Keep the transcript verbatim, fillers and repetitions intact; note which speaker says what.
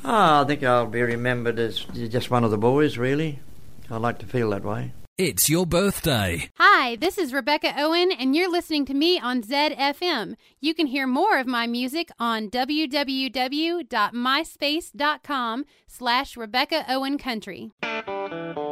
Speaker 1: Oh, I think I'll be remembered as just one of the boys, really. I like to feel that way.
Speaker 2: It's your birthday.
Speaker 3: Hi, this is Rebecca Owen, and you're listening to me on Z F M. You can hear more of my music on www.myspace.com slash Rebecca Owen Country.